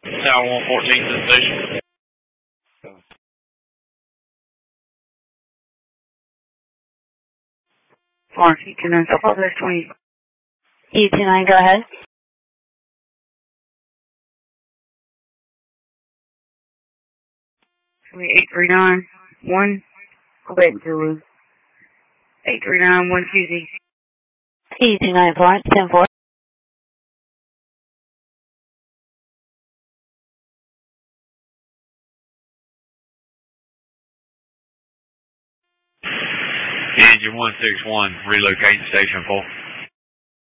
Tower 114 to the station. Florence, E29, Southwest 20. E29, go ahead. 8391, Quebec Zulu. 8391 E29, Florence, 10-4. Engine 161, relocating station 4.